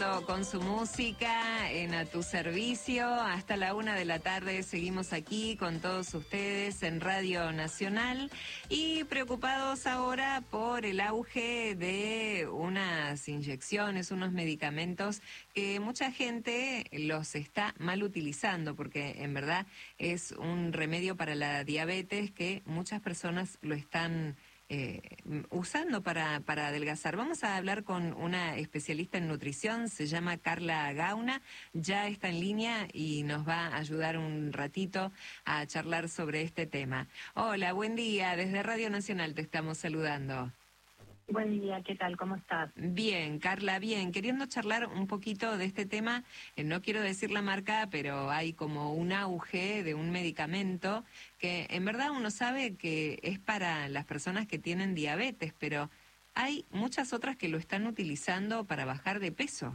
continuando con su música en A Tu Servicio. Hasta la 1 de la tarde seguimos aquí con todos ustedes en Radio Nacional y preocupados ahora por el auge de unas inyecciones, unos medicamentos que mucha gente los está mal utilizando, porque en verdad es un remedio para la diabetes que muchas personas lo están usando para adelgazar. Vamos a hablar con una especialista en nutrición, se llama Carla Gauna, ya está en línea y nos va a ayudar un ratito a charlar sobre este tema. Hola, buen día, desde Radio Nacional te estamos saludando. Buen día, ¿qué tal? ¿Cómo estás? Bien, Carla, bien. Queriendo charlar un poquito de este tema, no quiero decir la marca, pero hay como un auge de un medicamento que en verdad uno sabe que es para las personas que tienen diabetes, pero hay muchas otras que lo están utilizando para bajar de peso.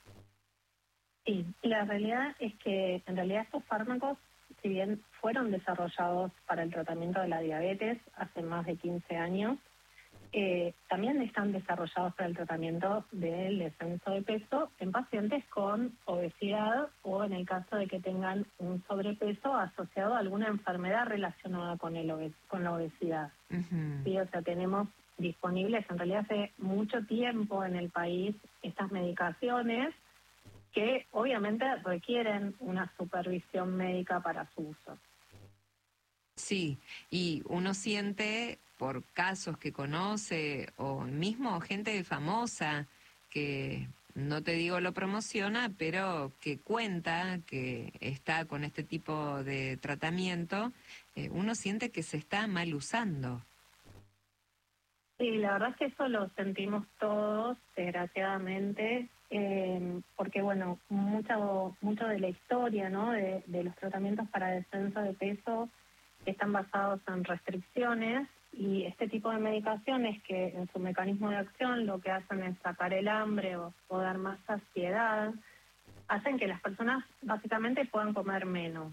Sí, la realidad es que en realidad estos fármacos, si bien fueron desarrollados para el tratamiento de la diabetes hace más de 15 años, también están desarrollados para el tratamiento del descenso de peso en pacientes con obesidad o en el caso de que tengan un sobrepeso asociado a alguna enfermedad relacionada con la obesidad. Uh-huh. Sí, o sea, tenemos disponibles en realidad hace mucho tiempo en el país estas medicaciones que obviamente requieren una supervisión médica para su uso. Sí, y uno siente por casos que conoce o mismo gente famosa que, no te digo lo promociona, pero que cuenta que está con este tipo de tratamiento, uno siente que se está mal usando. Sí, la verdad es que eso lo sentimos todos, desgraciadamente, porque bueno, mucho de la historia, ¿no? de los tratamientos para descenso de peso están basados en restricciones y este tipo de medicaciones que en su mecanismo de acción lo que hacen es sacar el hambre o dar más saciedad, hacen que las personas básicamente puedan comer menos.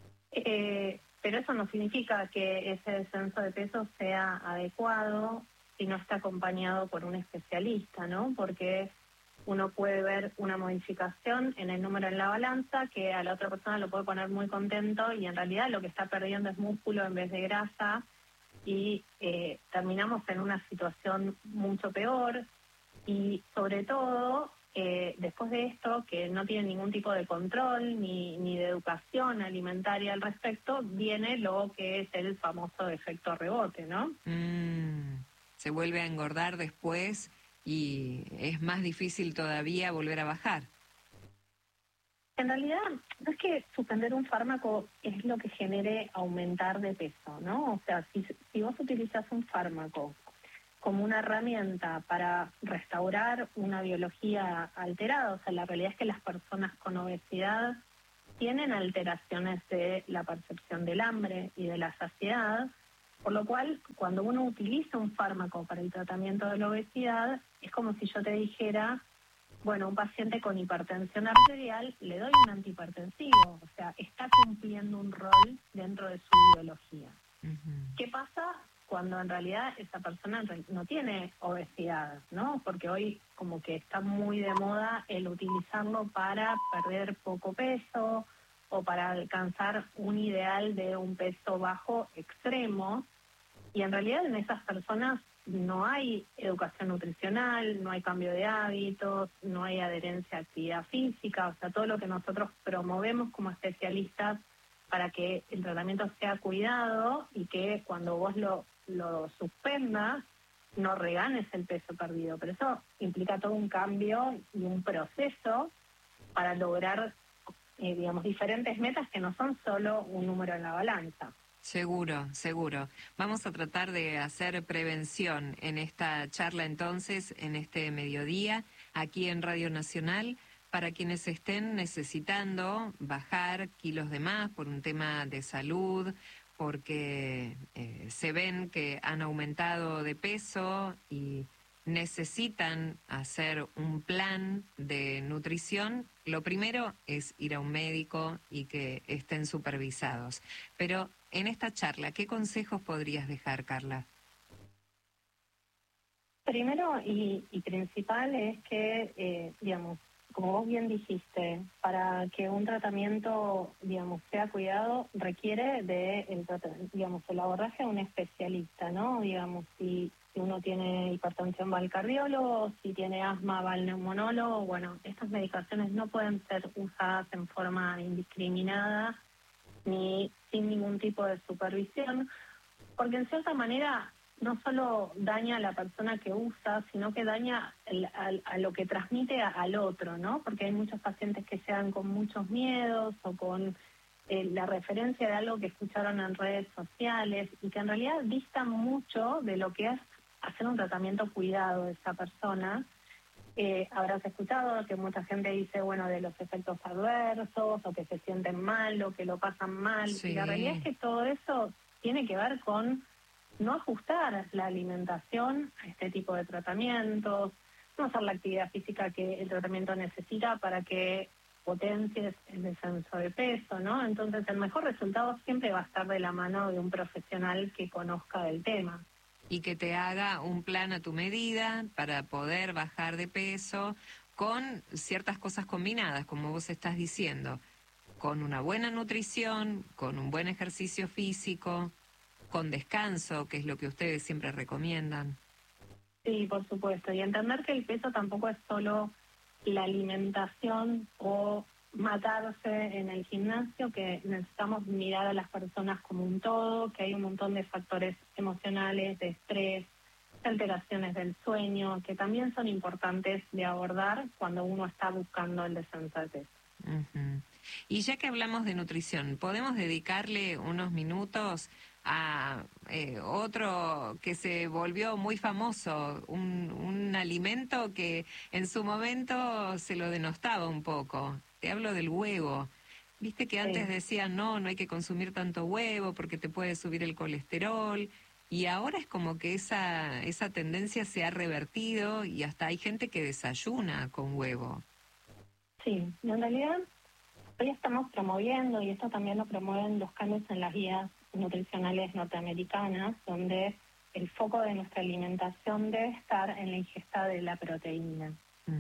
Pero eso no significa que ese descenso de peso sea adecuado si no está acompañado por un especialista, ¿no? Porque uno puede ver una modificación en el número en la balanza que a la otra persona lo puede poner muy contento y en realidad lo que está perdiendo es músculo en vez de grasa y terminamos en una situación mucho peor y sobre todo después de esto, que no tiene ningún tipo de control ni de educación alimentaria al respecto, viene lo que es el famoso efecto rebote, ¿no? Se vuelve a engordar después y es más difícil todavía volver a bajar. En realidad, no es que suspender un fármaco es lo que genere aumentar de peso, ¿no? O sea, si vos utilizas un fármaco como una herramienta para restaurar una biología alterada, o sea, la realidad es que las personas con obesidad tienen alteraciones de la percepción del hambre y de la saciedad, por lo cual, cuando uno utiliza un fármaco para el tratamiento de la obesidad, es como si yo te dijera, bueno, un paciente con hipertensión arterial, le doy un antihipertensivo, o sea, está cumpliendo un rol dentro de su biología. Uh-huh. ¿Qué pasa cuando en realidad esa persona no tiene obesidad, ¿no? Porque hoy como que está muy de moda el utilizarlo para perder poco peso o para alcanzar un ideal de un peso bajo extremo. Y en realidad en esas personas no hay educación nutricional, no hay cambio de hábitos, no hay adherencia a actividad física, o sea, todo lo que nosotros promovemos como especialistas para que el tratamiento sea cuidado y que cuando vos lo suspendas no reganes el peso perdido. Pero eso implica todo un cambio y un proceso para lograr, digamos, diferentes metas que no son solo un número en la balanza. Seguro, seguro. Vamos a tratar de hacer prevención en esta charla entonces, en este mediodía, aquí en Radio Nacional, para quienes estén necesitando bajar kilos de más por un tema de salud, porque se ven que han aumentado de peso y necesitan hacer un plan de nutrición. Lo primero es ir a un médico y que estén supervisados. Pero en esta charla, ¿qué consejos podrías dejar, Carla? Primero y principal es que, digamos, como vos bien dijiste, para que un tratamiento, digamos, sea cuidado, requiere digamos, el abordaje de un especialista, ¿no? Digamos, si uno tiene hipertensión va al cardiólogo, si tiene asma va al neumonólogo. Bueno, estas medicaciones no pueden ser usadas en forma indiscriminada ni sin ningún tipo de supervisión, porque en cierta manera no solo daña a la persona que usa, sino que daña a lo que transmite al otro, ¿no? Porque hay muchos pacientes que llegan con muchos miedos o con la referencia de algo que escucharon en redes sociales y que en realidad distan mucho de lo que es hacer un tratamiento cuidado de esa persona. Habrás escuchado que mucha gente dice, bueno, de los efectos adversos o que se sienten mal o que lo pasan mal. Sí. Y la realidad es que todo eso tiene que ver con no ajustar la alimentación a este tipo de tratamientos, no hacer la actividad física que el tratamiento necesita para que potencies el descenso de peso, ¿no? Entonces el mejor resultado siempre va a estar de la mano de un profesional que conozca del tema. Y que te haga un plan a tu medida para poder bajar de peso con ciertas cosas combinadas, como vos estás diciendo, con una buena nutrición, con un buen ejercicio físico, con descanso, que es lo que ustedes siempre recomiendan. Sí, por supuesto. Y entender que el peso tampoco es solo la alimentación o matarse en el gimnasio, que necesitamos mirar a las personas como un todo, que hay un montón de factores emocionales, de estrés, de alteraciones del sueño, que también son importantes de abordar cuando uno está buscando el descenso de peso. Uh-huh. Y ya que hablamos de nutrición, ¿podemos dedicarle unos minutos a otro que se volvió muy famoso, un alimento que en su momento se lo denostaba un poco? Te hablo del huevo. Viste que antes decían, no hay que consumir tanto huevo porque te puede subir el colesterol. Y ahora es como que esa tendencia se ha revertido y hasta hay gente que desayuna con huevo. Sí, en realidad hoy estamos promoviendo, y esto también lo promueven los cambios en las guías nutricionales norteamericanas, donde el foco de nuestra alimentación debe estar en la ingesta de la proteína.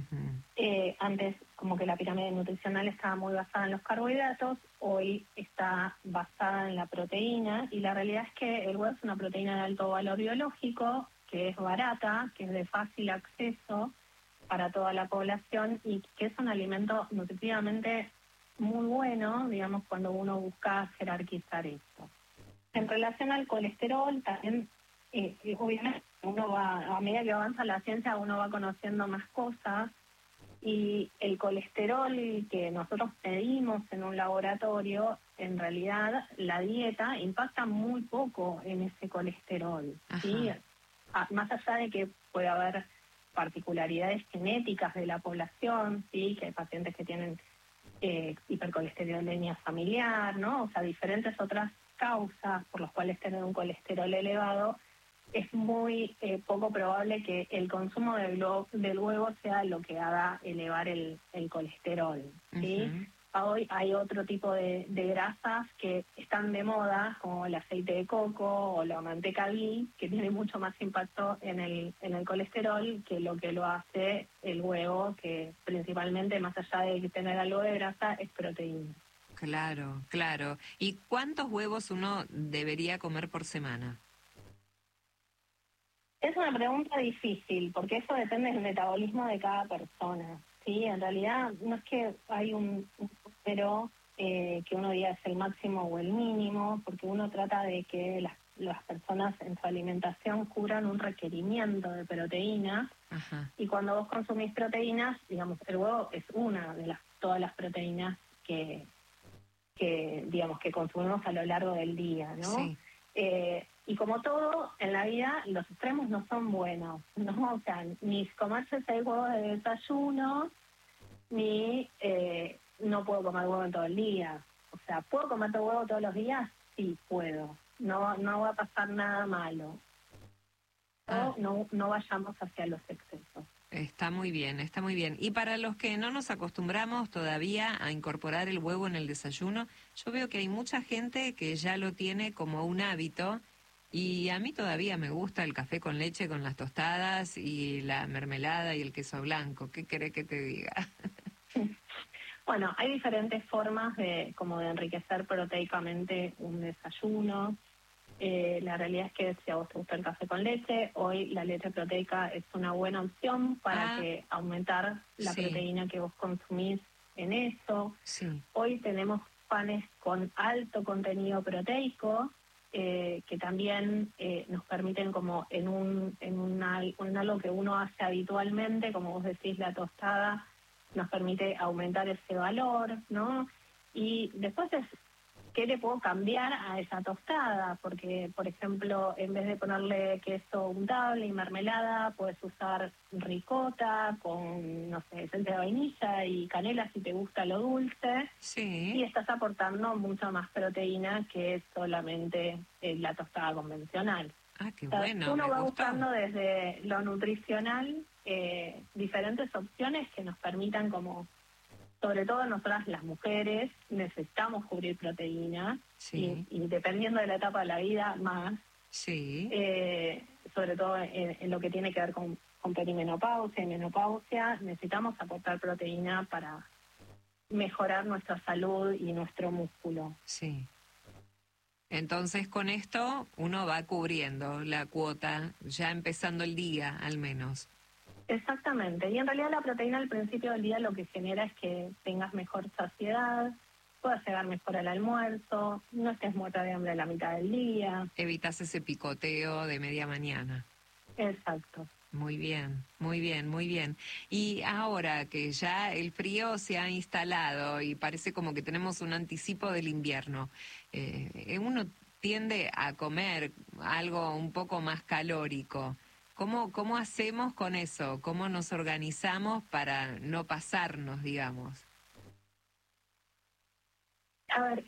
Antes, como que la pirámide nutricional estaba muy basada en los carbohidratos, hoy está basada en la proteína, y la realidad es que el huevo es una proteína de alto valor biológico, que es barata, que es de fácil acceso para toda la población y que es un alimento nutritivamente muy bueno, digamos, cuando uno busca jerarquizar esto. En relación al colesterol, también, obviamente, uno va, a medida que avanza la ciencia, uno va conociendo más cosas, y el colesterol que nosotros medimos en un laboratorio, en realidad la dieta impacta muy poco en ese colesterol, ¿sí? Más allá de que puede haber particularidades genéticas de la población, sí, que hay pacientes que tienen hipercolesterolemia familiar, ¿no? O sea, diferentes otras causas por las cuales tener un colesterol elevado, es muy poco probable que el consumo del huevo sea lo que haga elevar el colesterol, ¿sí? Hoy hay otro tipo de grasas que están de moda, como el aceite de coco o la manteca ghee, que tiene mucho más impacto en el colesterol que lo hace el huevo, que principalmente, más allá de tener algo de grasa, es proteína. Claro, claro. ¿Y cuántos huevos uno debería comer por semana? Es una pregunta difícil, porque eso depende del metabolismo de cada persona, ¿sí? En realidad no es que hay un número que uno diga es el máximo o el mínimo, porque uno trata de que las personas en su alimentación cubran un requerimiento de proteína. Y cuando vos consumís proteínas, digamos, el huevo es una de todas las proteínas que digamos, que consumimos a lo largo del día, ¿no? Sí. Y como todo en la vida, los extremos no son buenos, ¿no? O sea, ni comerse 6 huevos de desayuno, ni no puedo comer huevo todo el día. O sea, ¿puedo comer huevo todos los días? Sí, puedo. No va a pasar nada malo. No vayamos hacia los excesos. Está muy bien, está muy bien. Y para los que no nos acostumbramos todavía a incorporar el huevo en el desayuno, yo veo que hay mucha gente que ya lo tiene como un hábito y a mí todavía me gusta el café con leche con las tostadas y la mermelada y el queso blanco. ¿Qué querés que te diga? Bueno, hay diferentes formas de enriquecer proteicamente un desayuno. La realidad es que si a vos te gusta el café con leche, hoy la leche proteica es una buena opción para que aumentar la proteína que vos consumís en eso. Sí. Hoy tenemos panes con alto contenido proteico, que también nos permiten como en algo que uno hace habitualmente, como vos decís, la tostada, nos permite aumentar ese valor, ¿no? Y después es, ¿qué le puedo cambiar a esa tostada? Porque, por ejemplo, en vez de ponerle queso untable y mermelada, puedes usar ricota con, no sé, esencia de vainilla y canela si te gusta lo dulce. Sí. Y estás aportando mucha más proteína que solamente la tostada convencional. Ah, qué bueno, uno me va gustó. buscando desde lo nutricional diferentes opciones que nos permitan como, sobre todo nosotras las mujeres, necesitamos cubrir proteína y dependiendo de la etapa de la vida más, sobre todo en lo que tiene que ver con perimenopausia y menopausia, necesitamos aportar proteína para mejorar nuestra salud y nuestro músculo. Sí. Entonces con esto uno va cubriendo la cuota, ya empezando el día al menos. Exactamente, y en realidad la proteína al principio del día lo que genera es que tengas mejor saciedad, puedas llegar mejor al almuerzo, no estés muerta de hambre a la mitad del día. Evitas ese picoteo de media mañana. Exacto. Muy bien, muy bien, muy bien. Y ahora que ya el frío se ha instalado y parece como que tenemos un anticipo del invierno, uno tiende a comer algo un poco más calórico. ¿Cómo hacemos con eso? ¿Cómo nos organizamos para no pasarnos, digamos? A ver,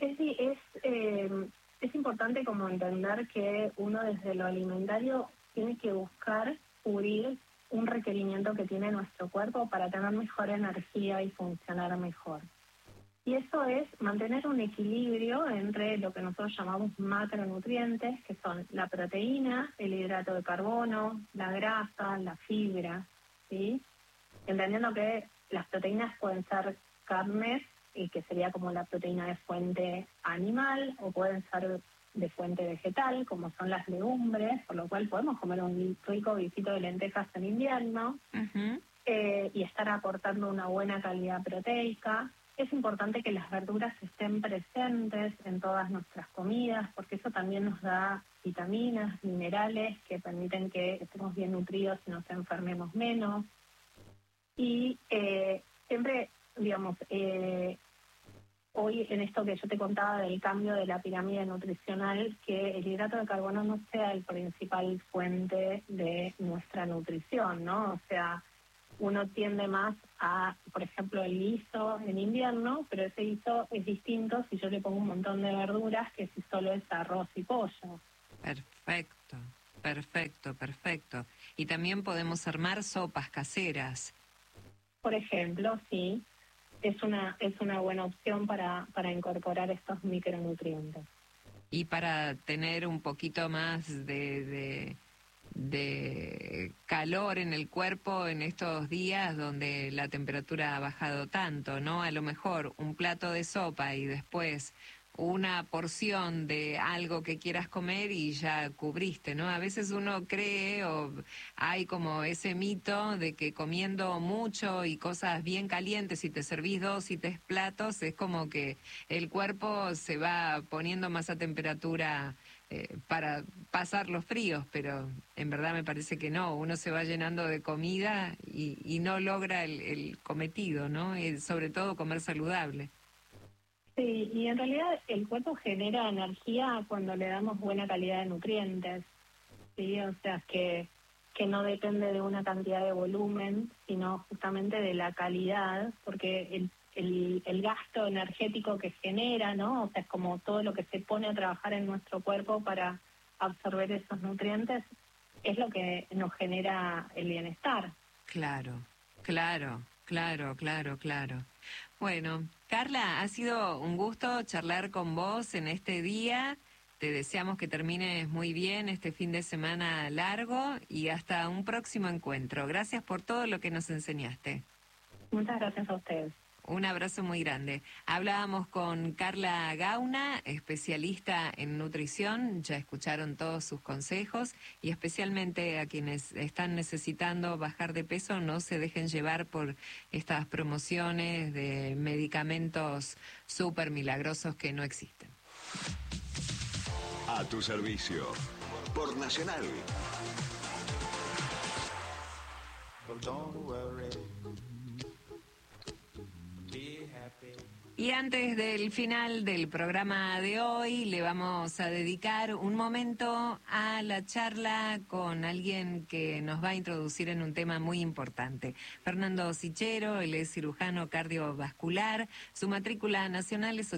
es importante como entender que uno desde lo alimentario tiene que buscar cubrir un requerimiento que tiene nuestro cuerpo para tener mejor energía y funcionar mejor. Y eso es mantener un equilibrio entre lo que nosotros llamamos macronutrientes, que son la proteína, el hidrato de carbono, la grasa, la fibra, ¿sí? Entendiendo que las proteínas pueden ser carnes, y que sería como la proteína de fuente animal, o pueden ser de fuente vegetal, como son las legumbres, por lo cual podemos comer un rico guisito de lentejas en invierno, y estar aportando una buena calidad proteica. Es importante que las verduras estén presentes en todas nuestras comidas, porque eso también nos da vitaminas, minerales que permiten que estemos bien nutridos y nos enfermemos menos. Y siempre, digamos, hoy en esto que yo te contaba del cambio de la pirámide nutricional, que el hidrato de carbono no sea el principal fuente de nuestra nutrición, ¿no? O sea, uno tiende más a, por ejemplo, el guiso en invierno, pero ese guiso es distinto si yo le pongo un montón de verduras que si solo es arroz y pollo. Perfecto, perfecto, perfecto. Y también podemos armar sopas caseras. Por ejemplo, sí, es una buena opción para incorporar estos micronutrientes. Y para tener un poquito más de calor en el cuerpo en estos días donde la temperatura ha bajado tanto, ¿no? A lo mejor un plato de sopa y después una porción de algo que quieras comer y ya cubriste, ¿no? A veces uno cree o hay como ese mito de que comiendo mucho y cosas bien calientes, si te servís 2 y 3 platos, es como que el cuerpo se va poniendo más a temperatura para pasar los fríos, pero en verdad me parece que no, uno se va llenando de comida y no logra el cometido, ¿no? Sobre todo comer saludable. Sí, y en realidad el cuerpo genera energía cuando le damos buena calidad de nutrientes, ¿sí? O sea, que no depende de una cantidad de volumen, sino justamente de la calidad, porque el gasto energético que genera, ¿no? O sea, es como todo lo que se pone a trabajar en nuestro cuerpo para absorber esos nutrientes, es lo que nos genera el bienestar. Claro, claro, claro, claro, claro. Bueno, Carla, ha sido un gusto charlar con vos en este día. Te deseamos que termines muy bien este fin de semana largo y hasta un próximo encuentro. Gracias por todo lo que nos enseñaste. Muchas gracias a ustedes. Un abrazo muy grande. Hablábamos con Carla Gauna, especialista en nutrición. Ya escucharon todos sus consejos y especialmente a quienes están necesitando bajar de peso, no se dejen llevar por estas promociones de medicamentos súper milagrosos que no existen. A tu servicio. Por Nacional. Don't worry. Be happy. Y antes del final del programa de hoy, le vamos a dedicar un momento a la charla con alguien que nos va a introducir en un tema muy importante. Fernando Sichero, él es cirujano cardiovascular, su matrícula nacional es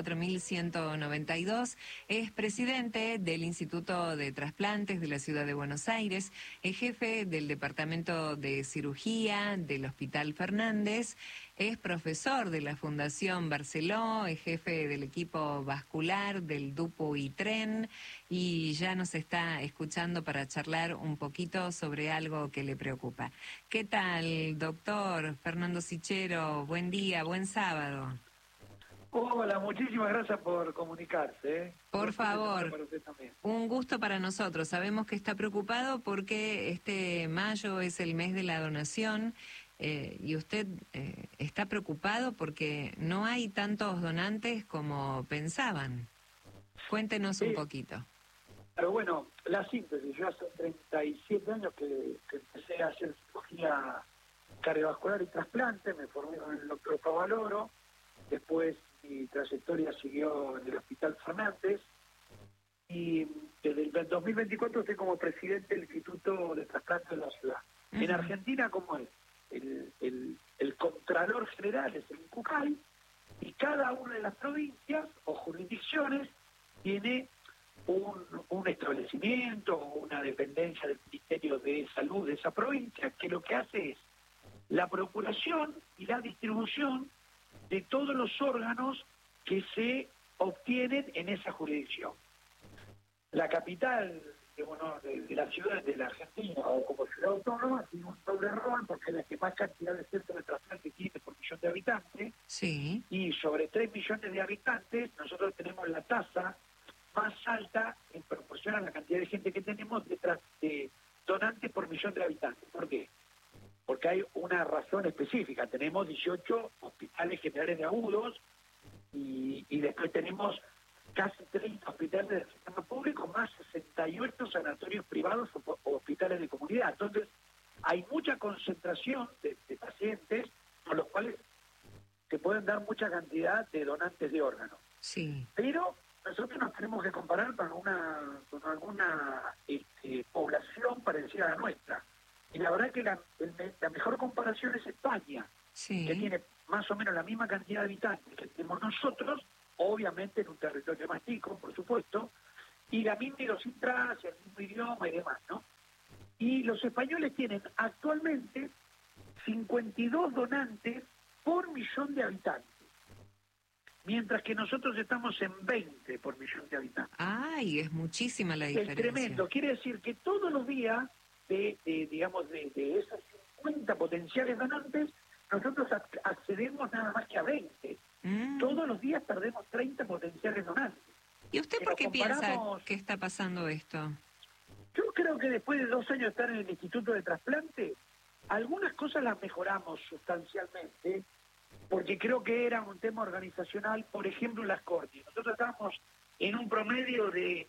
84.192, es presidente del Instituto de Trasplantes de la Ciudad de Buenos Aires, es jefe del Departamento de Cirugía del Hospital Fernández, es profesor de la Fundación Barceló, es jefe del equipo vascular del Dupuy-Tren y ya nos está escuchando para charlar un poquito sobre algo que le preocupa. ¿Qué tal, doctor Fernando Sichero? Buen día, buen sábado. Hola, muchísimas gracias por comunicarse. Por favor, para usted también. un gusto para nosotros. Sabemos que está preocupado porque este mayo es el mes de la donación. Y usted está preocupado porque no hay tantos donantes como pensaban. Cuéntenos un poquito. Pero bueno, la síntesis. Yo hace 37 años que empecé a hacer cirugía cardiovascular y trasplante, me formé con el doctor Favaloro, después mi trayectoria siguió en el Hospital Fernández y desde el 2024 estoy como presidente del Instituto de Trasplantes de la ciudad. Uh-huh. En Argentina, ¿cómo es? El Contralor General es el INCUCAI y cada una de las provincias o jurisdicciones tiene un establecimiento o una dependencia del Ministerio de Salud de esa provincia que lo que hace es la procuración y la distribución de todos los órganos que se obtienen en esa jurisdicción. La capital de la ciudad de la Argentina o como ciudad autónoma tiene un doble rol porque es la que más cantidad de centros de trasplante tiene por millón de habitantes. Sí. Y sobre 3 millones de habitantes nosotros tenemos la tasa más alta en proporción a la cantidad de gente que tenemos de donantes por millón de habitantes. ¿Por qué? Porque hay una razón específica. Tenemos 18 hospitales generales de agudos y después tenemos casi 30 hospitales del sistema público, más 68 sanatorios privados o hospitales de comunidad. Entonces, hay mucha concentración de pacientes con los cuales se pueden dar mucha cantidad de donantes de órganos. Sí. Pero nosotros nos tenemos que comparar con alguna población parecida a la nuestra. Y la verdad que la mejor comparación es España, Sí. que tiene más o menos la misma cantidad de habitantes que tenemos nosotros, obviamente en un territorio más chico, por supuesto, y la misma idiosincrasia, el mismo idioma y demás, ¿no? Y los españoles tienen actualmente 52 donantes por millón de habitantes, mientras que nosotros estamos en 20 por millón de habitantes. Ay, es muchísima la diferencia. Es tremendo, quiere decir que todos los días de esos 50 potenciales donantes, nosotros accedemos nada más que a 20. Todos los días perdemos 30 potenciales donantes. ¿Y usted Si por nos qué piensa comparamos- que está pasando esto? Yo creo que después de 2 años de estar en el Instituto de Trasplante, algunas cosas las mejoramos sustancialmente, porque creo que era un tema organizacional, por ejemplo, las córneas. Nosotros estábamos en un promedio de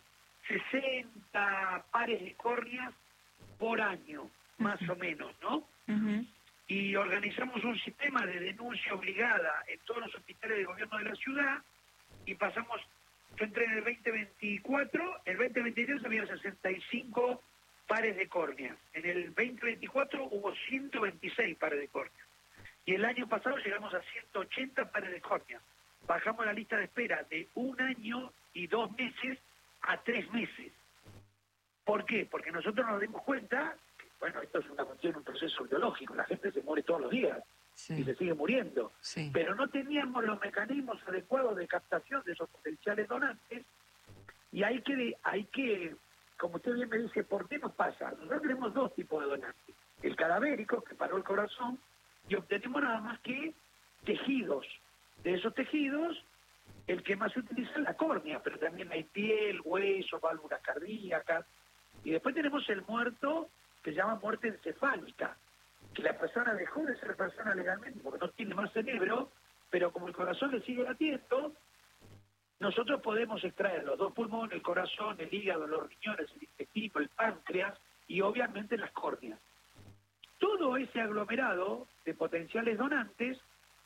60 pares de córneas por año, más o menos, ¿no? Uh-huh. Y organizamos un sistema de denuncia obligada en todos los hospitales de gobierno de la ciudad y pasamos, yo entré en el 2024, el 2023 había 65 pares de córneas, en el 2024 hubo 126 pares de córneas y el año pasado llegamos a 180 pares de córneas. Bajamos la lista de espera de 1 año y 2 meses a 3 meses. ¿Por qué? Porque nosotros nos dimos cuenta que, bueno, esto es una cuestión, un proceso biológico, la gente se muere todos los días Sí. y se sigue muriendo, Sí. pero no teníamos los mecanismos adecuados de captación de esos potenciales donantes y hay que, como usted bien me dice, ¿por qué nos pasa? Nosotros tenemos 2 tipos de donantes, el cadavérico, que paró el corazón, y obtenemos nada más que tejidos. De esos tejidos, el que más se utiliza es la córnea, pero también hay piel, hueso, válvulas cardíacas. Y después tenemos el muerto, que se llama muerte encefálica, que la persona dejó de ser persona legalmente porque no tiene más cerebro, pero como el corazón le sigue latiendo, nosotros podemos extraer los dos pulmones, el corazón, el hígado, los riñones, el intestino, el páncreas y obviamente las córneas. Todo ese aglomerado de potenciales donantes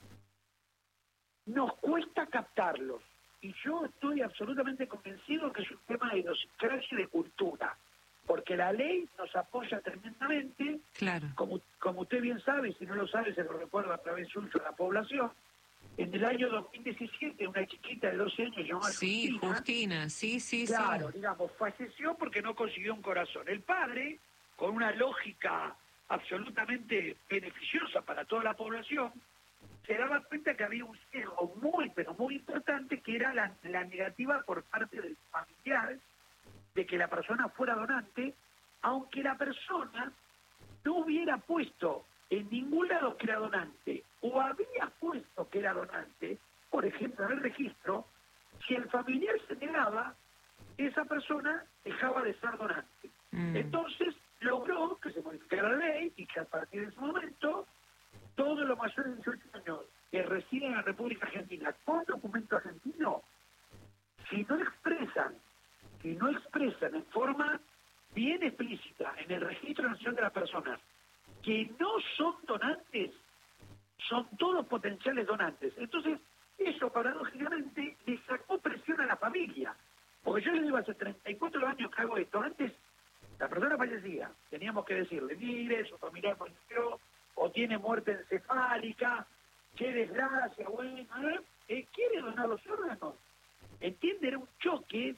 nos cuesta captarlos. Y yo estoy absolutamente convencido que es un tema de idiosincrasia y de cultura, porque la ley nos apoya tremendamente, Claro. como usted bien sabe, si no lo sabe se lo recuerdo a través suyo a la población. En el año 2017 una chiquita de 12 años llamada Sí, Justina, sí, claro, sí. digamos, falleció porque no consiguió un corazón. El padre, con una lógica absolutamente beneficiosa para toda la población, se daba cuenta que había un sesgo muy, pero muy importante, que era la negativa por parte del familiar de que la persona fuera donante, aunque la persona no hubiera puesto en ningún lado que era donante, o había puesto que era donante, por ejemplo, en el registro, si el familiar se negaba, esa persona dejaba de ser donante. Entonces, logró que se modificara la ley y que a partir de ese momento, todos los mayores de 18 años que residen en la República Argentina con documento argentino, si no expresan en forma bien explícita en el Registro Nacional de las Personas que no son donantes, son todos potenciales donantes. Entonces, eso paradójicamente le sacó presión a la familia. Porque yo le digo, hace 34 años que hago esto. Antes, la persona fallecía. Teníamos que decirle, mire, su familiar falleció, o tiene muerte encefálica, qué desgracia, bueno, ¿quiere donar los órganos? ¿Entiende? Era un choque.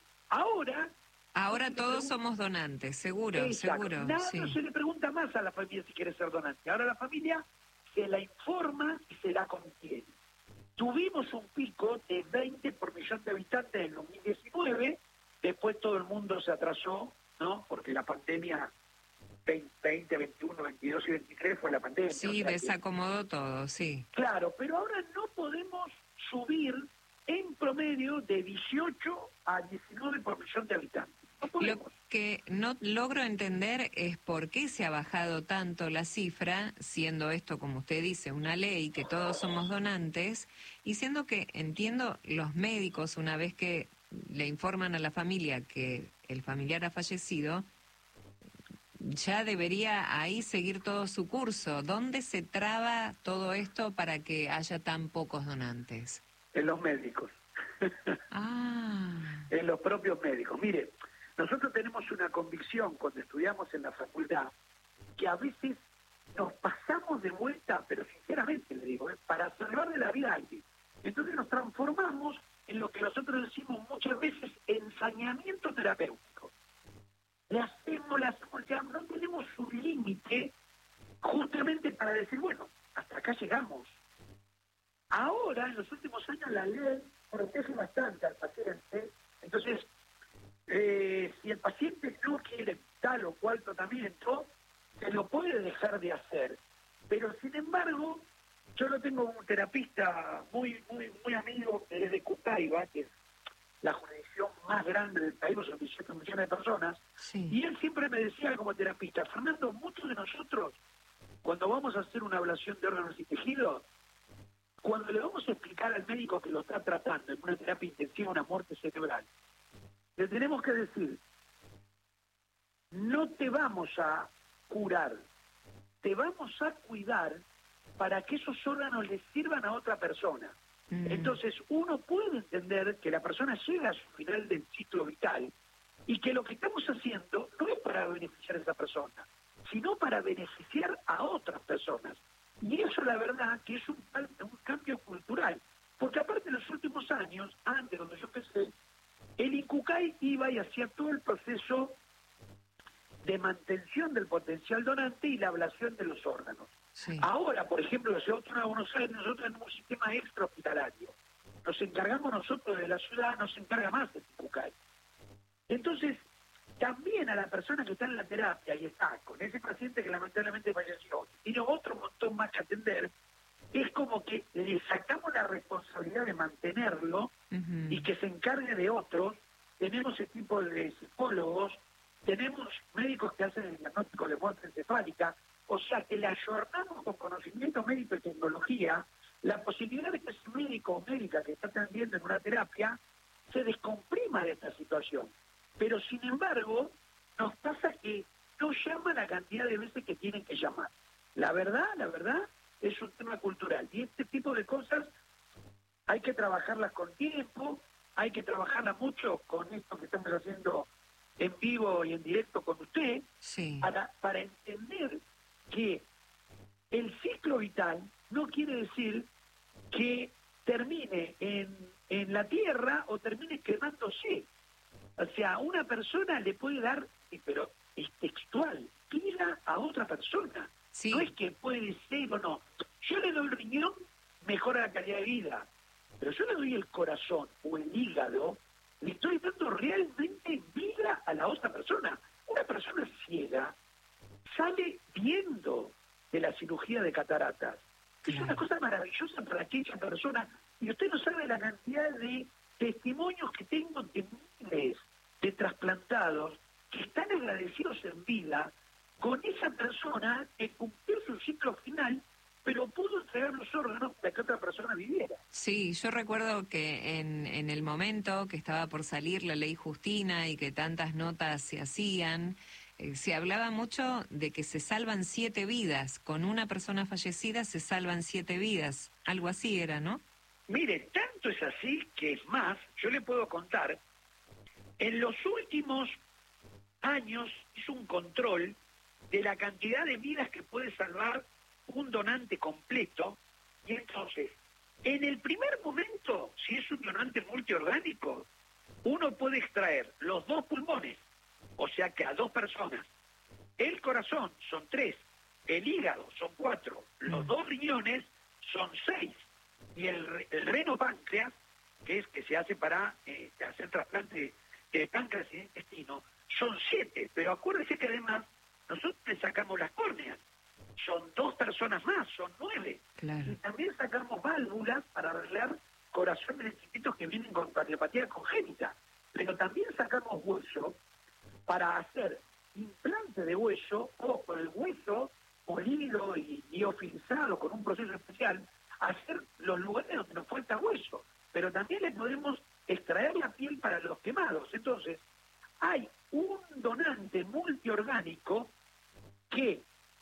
Ahora todos somos donantes, seguro, Exacto. seguro. Nada, Sí. no se le pregunta más a la familia si quiere ser donante. Ahora la familia se la informa y se la contiene. Tuvimos un pico de 20 por millón de habitantes en 2019, después todo el mundo se atrasó, ¿no? Porque la pandemia 20, 21, 22 y 23 fue la pandemia. Sí, o sea que- desacomodó todo, sí. Claro, pero ahora no podemos subir en promedio de 18 a 19 por millón de habitantes. No Lo podemos. que no logro entender es por qué se ha bajado tanto la cifra, siendo esto, como usted dice, una ley, que todos somos donantes, y siendo que, entiendo, los médicos, una vez que le informan a la familia que el familiar ha fallecido, ya debería ahí seguir todo su curso. ¿Dónde se traba todo esto para que haya tan pocos donantes? En los médicos. Ah, En los propios médicos. Mire, nosotros tenemos una convicción cuando estudiamos en la facultad que a veces nos pasamos de vuelta, pero sinceramente le digo, para salvarle la vida a alguien. Entonces nos transformamos en lo que nosotros decimos muchas veces ensañamiento terapéutico. Le hacemos, ya no tenemos un límite justamente para decir, bueno, hasta acá llegamos. Ahora, en los últimos años, la ley protege bastante al paciente. Entonces, si el paciente no quiere tal o cual tratamiento, se lo puede dejar de hacer. Pero, sin embargo, yo lo tengo un terapista muy amigo que es de Cutaiba, que es la jurisdicción más grande del país, son 18 millones de personas, sí. y él siempre me decía como terapista, Fernando, muchos de nosotros, cuando vamos a hacer una ablación de órganos y tejidos, cuando le vamos a explicar al médico que lo está tratando en una terapia intensiva, una muerte cerebral, le tenemos que decir, no te vamos a curar, te vamos a cuidar para que esos órganos le sirvan a otra persona. Entonces uno puede entender que la persona llega a su final del ciclo vital y que lo que estamos haciendo no es para beneficiar a esa persona, sino para beneficiar a otras personas. Y eso la verdad que es un cambio cultural, porque aparte en los últimos años, antes cuando yo empecé, el INCUCAI iba y hacía todo el proceso de mantención del potencial donante y la ablación de los órganos. Sí. Ahora, por ejemplo, en la Ciudad Autónoma de Buenos Aires, nosotros tenemos un sistema extrahospitalario. Nos encargamos nosotros de la ciudad, no se encarga más del INCUCAI. Entonces, también a la persona que está en la terapia y está con ese paciente que lamentablemente falleció, tiene otro montón más que atender, es como que le sacamos la responsabilidad de mantenerlo Ujú. y que se encargue de otros. Tenemos ese tipo de psicólogos, tenemos médicos que hacen el diagnóstico de muerte encefálica, o sea que le ayornamos con conocimiento médico y tecnología la posibilidad de que ese médico o médica que está atendiendo en una terapia se descomprima de esta situación. Pero sin embargo, nos pasa que no llama la cantidad de veces que tienen que llamar. La verdad, es un tema cultural. Y este tipo de cosas hay que trabajarlas con tiempo, hay que trabajarlas mucho con esto que estamos haciendo en vivo y en directo con usted, Sí. para entender que el ciclo vital no quiere decir que termine en la tierra o termine quemándose. O sea, una persona le puede dar, pero es textual, vida a otra persona. Sí. No es que puede ser o no. Yo le doy el riñón, mejora la calidad de vida. Pero yo le doy el corazón o el hígado, le estoy dando realmente vida a la otra persona. Una persona ciega sale viendo de la cirugía de cataratas. Es Claro. una cosa maravillosa para aquella persona. Y usted no sabe la cantidad de testimonios que tengo de miles de trasplantados que están agradecidos en vida con esa persona que cumplió su ciclo final, pero pudo entregar los órganos para que otra persona viviera. Sí, yo recuerdo que en el momento que estaba por salir la ley Justina y que tantas notas se hacían, se hablaba mucho de que se salvan 7 vidas. Con una persona fallecida se salvan 7 vidas. Algo así era, ¿no? Mire, tanto es así que es más, yo le puedo contar, en los últimos años hizo un control de la cantidad de vidas que puede salvar un donante completo, y entonces, en el primer momento, si es un donante multiorgánico, uno puede extraer los 2 pulmones, o sea que a 2 personas, el corazón son 3, el hígado son 4, los 2 riñones son 6, y el reno páncreas, que es que se hace para hacer trasplante de páncreas y de intestino, son 7, pero acuérdese que además nosotros le sacamos las córneas, son 2 personas más, son 9. Claro. Y también sacamos válvulas para arreglar corazones chiquitos que vienen con cardiopatía congénita. Pero también sacamos hueso para hacer implante de hueso o con el hueso molido y liofilizado con un proceso especial, hacer los lugares donde nos falta hueso. Pero también le podemos extraer la piel para los quemados. Entonces, hay un donante multiorgánico que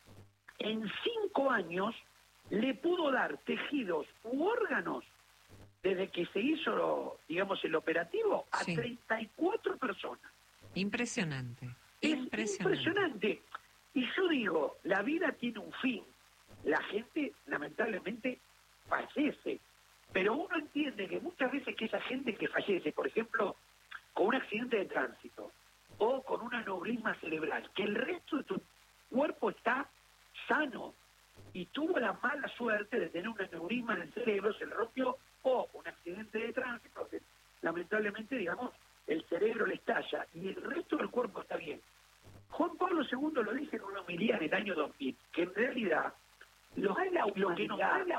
en 5 años le pudo dar tejidos u órganos desde que se hizo, digamos, el operativo a Sí. 34 personas. Impresionante. Es Impresionante. impresionante. Y yo digo, la vida tiene un fin. La gente, lamentablemente, fallece. Pero uno entiende que muchas veces que esa gente que fallece, por ejemplo, con un accidente de tránsito o con un aneurisma cerebral, que el resto de tu cuerpo está sano y tuvo la mala suerte de tener un aneurisma en el cerebro, se le rompió, o un accidente de tránsito, que lamentablemente, digamos, el cerebro le estalla y el resto del cuerpo está bien. Juan Pablo II lo dice en una homilía en el año 2000, que en realidad lo que nos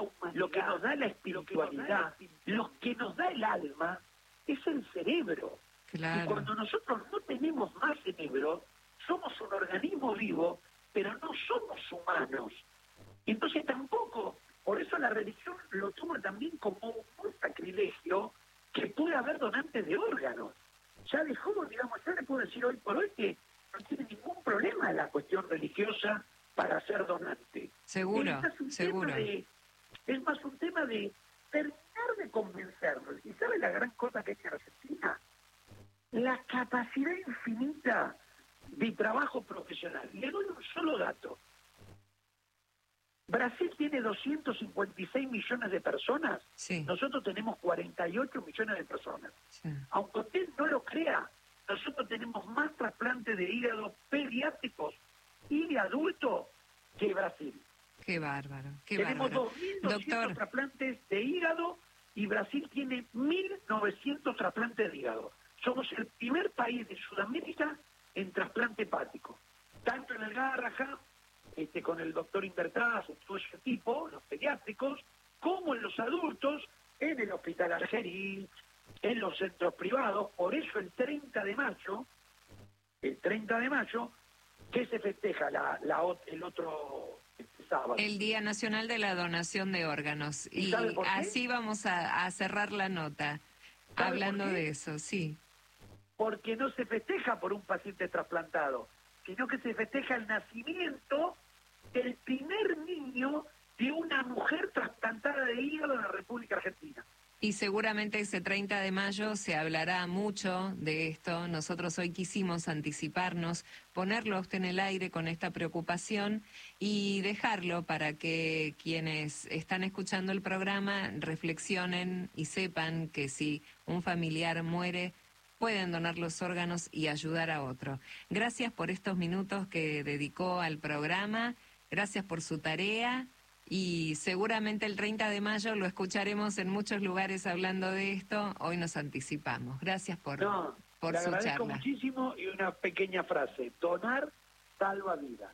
da la espiritualidad, lo que nos da el alma, es el cerebro. Y Claro. cuando nosotros no tenemos más cerebro, somos un organismo vivo, pero no somos humanos. Entonces tampoco, por eso la religión lo toma también como un sacrilegio, que puede haber donantes de órganos. Ya dejó, digamos, ya le puedo decir hoy por hoy que no tiene ningún problema la cuestión religiosa para ser donante. Seguro, Es más un seguro. es más un tema de terminar de convencernos. ¿Y sabe la gran cosa que hay en Argentina? La capacidad infinita de trabajo profesional. Le doy un solo dato. Brasil tiene 256 millones de personas, Sí, nosotros tenemos 48 millones de personas. sí. Aunque usted no lo crea, nosotros tenemos más trasplantes de hígado pediátricos y de adultos que Brasil. Qué bárbaro, qué Tenemos bárbaro. 2.200 Doctor, trasplantes de hígado y Brasil tiene 1.900 trasplantes de hígado. Somos el primer país de Sudamérica en trasplante hepático. Tanto en el Garrahan, con el doctor Intertaz, todo ese tipo, los pediátricos, como en los adultos, en el Hospital Argerich, en los centros privados. Por eso el 30 de mayo, que se festeja el otro sábado. El Día Nacional de la Donación de Órganos. ¿Y Y sabe por qué? así vamos a cerrar la nota, ¿Sabe hablando por qué? de eso, sí. Porque no se festeja por un paciente trasplantado, sino que se festeja el nacimiento del primer niño de una mujer trasplantada de hígado en la República Argentina. Y seguramente ese 30 de mayo se hablará mucho de esto. Nosotros hoy quisimos anticiparnos, ponerlo a usted en el aire con esta preocupación y dejarlo para que quienes están escuchando el programa reflexionen y sepan que si un familiar muere, pueden donar los órganos y ayudar a otro. Gracias por estos minutos que dedicó al programa, gracias por su tarea. Y seguramente el 30 de mayo lo escucharemos en muchos lugares hablando de esto. Hoy nos anticipamos. Gracias por Le su agradezco charla. muchísimo y una pequeña frase: donar salva vidas.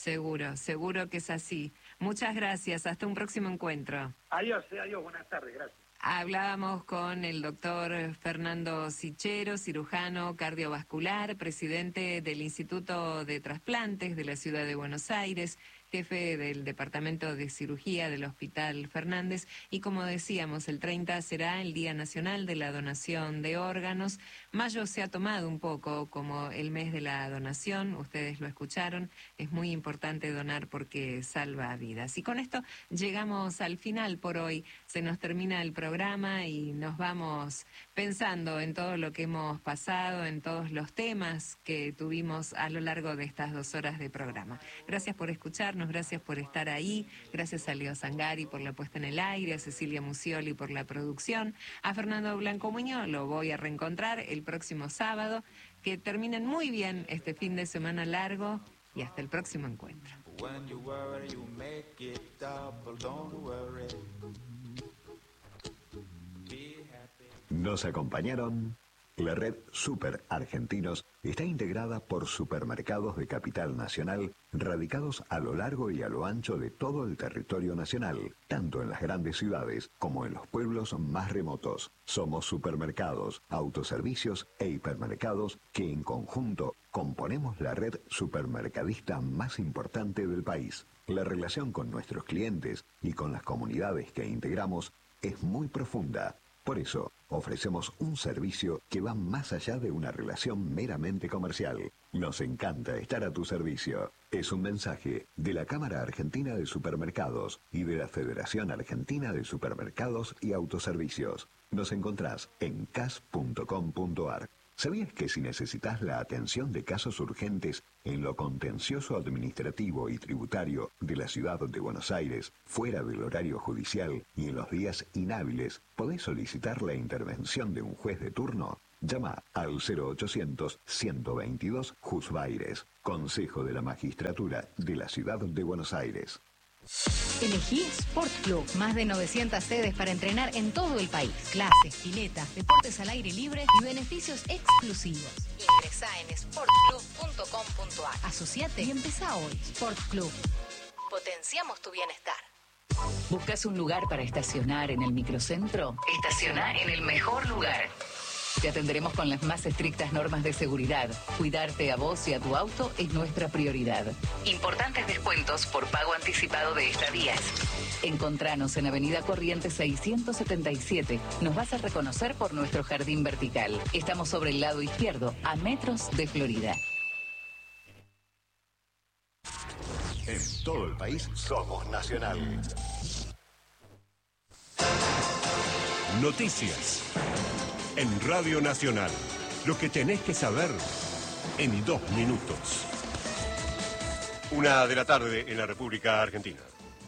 Seguro que es así. Muchas gracias. Hasta un próximo encuentro. Adiós, buenas tardes, gracias. Hablábamos con el doctor Fernando Sichero, cirujano cardiovascular, presidente del Instituto de Trasplantes de la Ciudad de Buenos Aires, jefe del Departamento de Cirugía del Hospital Fernández, y como decíamos, el 30 será el Día Nacional de la Donación de Órganos. Mayo se ha tomado un poco como el mes de la donación, ustedes lo escucharon, es muy importante donar porque salva vidas. Y con esto llegamos al final por hoy, se nos termina el programa y nos vamos pensando en todo lo que hemos pasado, en todos los temas que tuvimos a lo largo de estas 2 horas de programa. Gracias por escucharnos. Gracias por estar ahí, gracias a Leo Zangari por la puesta en el aire, a Cecilia Musioli por la producción, a Fernando Blanco Muñoz, lo voy a reencontrar el próximo sábado. Que terminen muy bien este fin de semana largo y hasta el próximo encuentro. When you worry, you make it double, don't worry. Be happy. Nos acompañaron. La red Super Argentinos está integrada por supermercados de capital nacional radicados a lo largo y a lo ancho de todo el territorio nacional, tanto en las grandes ciudades como en los pueblos más remotos. Somos supermercados, autoservicios e hipermercados que en conjunto componemos la red supermercadista más importante del país. La relación con nuestros clientes y con las comunidades que integramos es muy profunda. Por eso, ofrecemos un servicio que va más allá de una relación meramente comercial. Nos encanta estar a tu servicio. Es un mensaje de la Cámara Argentina de Supermercados y de la Federación Argentina de Supermercados y Autoservicios. Nos encontrás en cas.com.ar. ¿Sabías que si necesitas la atención de casos urgentes en lo contencioso administrativo y tributario de la Ciudad de Buenos Aires, fuera del horario judicial y en los días inhábiles, podés solicitar la intervención de un juez de turno? Llama al 0800-122 Juzbaires, Consejo de la Magistratura de la Ciudad de Buenos Aires. Elegí Sport Club. Más de 900 sedes para entrenar en todo el país. Clases, piletas, deportes al aire libre y beneficios exclusivos. Ingresá en sportclub.com.ar. Asociate y empezá hoy. Sport Club. Potenciamos tu bienestar. ¿Buscas un lugar para estacionar en el microcentro? Estaciona en el mejor lugar. Te atenderemos con las más estrictas normas de seguridad. Cuidarte a vos y a tu auto es nuestra prioridad. Importantes descuentos por pago anticipado de estadías. Encontranos en Avenida Corrientes 677. Nos vas a reconocer por nuestro jardín vertical. Estamos sobre el lado izquierdo, a metros de Florida. En todo el país somos nacional. Noticias. En Radio Nacional, lo que tenés que saber en 2 minutos. 1 de la tarde en la República Argentina.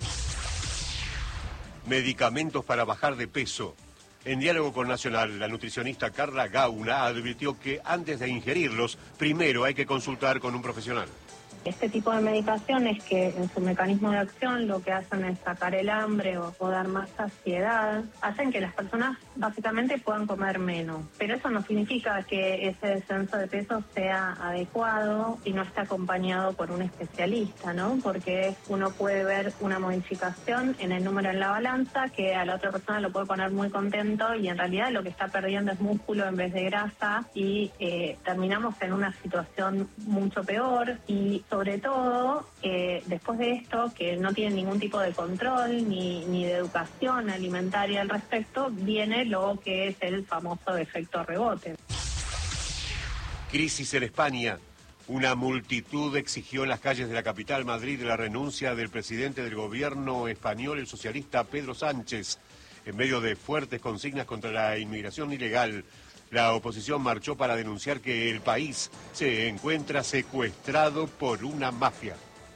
Medicamentos para bajar de peso. En diálogo con Nacional, la nutricionista Carla Gauna advirtió que antes de ingerirlos, primero hay que consultar con un profesional. Este tipo de medicaciones que en su mecanismo de acción lo que hacen es sacar el hambre o dar más saciedad, hacen que las personas básicamente puedan comer menos. Pero eso no significa que ese descenso de peso sea adecuado y no esté acompañado por un especialista, ¿no? Porque uno puede ver una modificación en el número en la balanza que a la otra persona lo puede poner muy contento y en realidad lo que está perdiendo es músculo en vez de grasa y terminamos en una situación mucho peor y sobre todo después de esto que no tiene ningún tipo de control ni de educación alimentaria al respecto, viene lo que es el famoso efecto rebote. Crisis en España. Una multitud exigió en las calles de la capital, Madrid, la renuncia del presidente del gobierno español, el socialista Pedro Sánchez. En medio de fuertes consignas contra la inmigración ilegal, la oposición marchó para denunciar que el país se encuentra secuestrado por una mafia.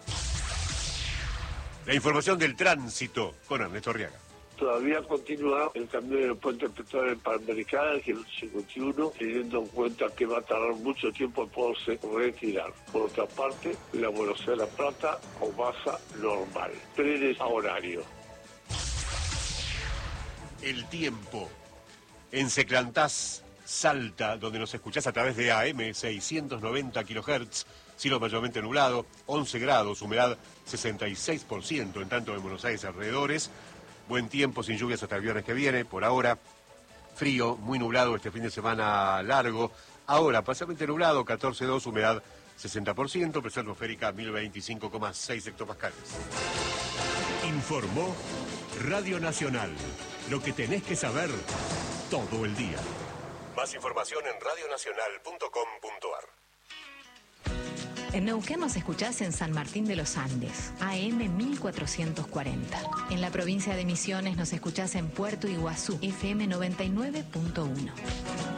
La información del tránsito con Ernesto Arriaga. Todavía continúa el cambio del puente petrolero panamericana, el kilómetro 51, teniendo en cuenta que va a tardar mucho tiempo en poderse retirar. Por otra parte, la Velocidad-La Plata o masa normal. Trenes a horario. El tiempo. En Seclantás, Salta, donde nos escuchás a través de AM 690 kHz, cielo mayormente nublado, 11 grados, humedad 66%, en tanto en Buenos Aires alrededores. Buen tiempo, sin lluvias hasta el viernes que viene. Por ahora, frío, muy nublado este fin de semana largo. Ahora, parcialmente nublado, 14,2, humedad 60%, presión atmosférica 1025,6 hectopascales. Informó Radio Nacional. Lo que tenés que saber todo el día. Más información en radionacional.com.ar. En Neuquén nos escuchás en San Martín de los Andes, AM 1440. En la provincia de Misiones nos escuchás en Puerto Iguazú, FM 99.1.